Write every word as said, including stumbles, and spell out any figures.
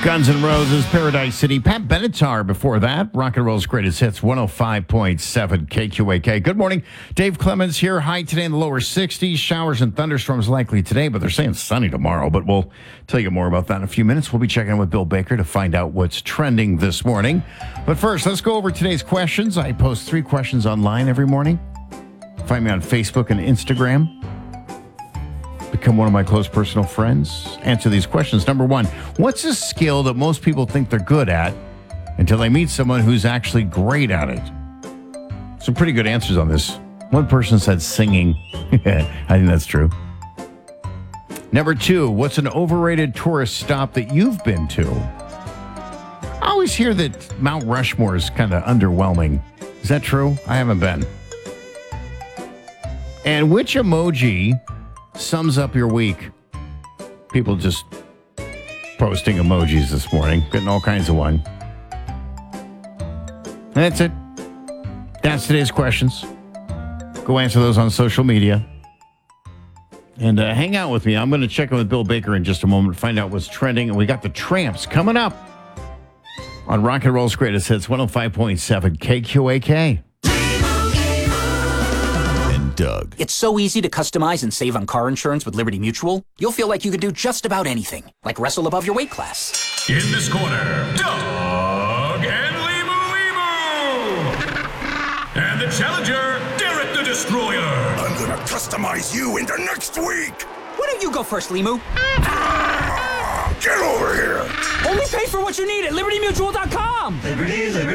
Guns N' Roses, Paradise City. Pat Benatar before that. Rock and Roll's greatest hits, one oh five point seven K Q A K. Good morning. Dave Clemens here. High today in the lower sixties. Showers and thunderstorms likely today, but they're saying sunny tomorrow. But we'll tell you more about that in a few minutes. We'll be checking in with Bill Baker to find out what's trending this morning. But first, let's go over today's questions. I post three questions online every morning. Find me on Facebook and Instagram. Become one of my close personal friends. Answer these questions. Number one, what's a skill that most people think they're good at until they meet someone who's actually great at it? Some pretty good answers on this. One person said singing. I think that's true. Number two, what's an overrated tourist stop that you've been to? I always hear that Mount Rushmore is kind of underwhelming. Is that true? I haven't been. And which emoji sums up your week? People just posting emojis this morning, getting all kinds of one. And that's it. That's today's questions. Go answer those on social media. And uh, hang out with me. I'm going to check in with Bill Baker in just a moment, find out what's trending. And we got the Tramps coming up on Rock and Roll's greatest hits, one oh five point seven K Q A K. Doug. It's so easy to customize and save on car insurance with Liberty Mutual. You'll feel like you could do just about anything, like wrestle above your weight class. In this corner, Doug and Limu Limu. And the challenger, Derek the Destroyer. I'm gonna customize you into next week. Why don't you go first, Limu? Ah, get over here. Only pay for what you need at Liberty Mutual dot com. Liberty, Liberty.